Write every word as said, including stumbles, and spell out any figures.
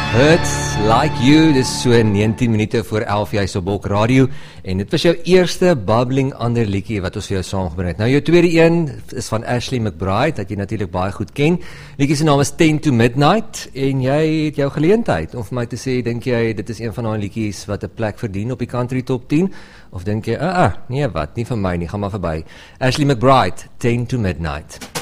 Hurts Like You, dis so negentien minute voor elf, jy is op Bok Radio, en dit was jou eerste bubbling ander liedjie wat ons vir jou saamgebring het. Nou jou tweede een is van Ashley McBride, dat jy natuurlik baie goed ken. Liedjie se naam is ten to midnight, en jy het jou geleentheid om vir my te sê, dink jy dit is een van daai liedjies wat 'n plek verdien op die country top tien, of dink jy, ah, ah nee wat, nie vir my nie, gaan maar verby. Ashley McBride, ten to midnight.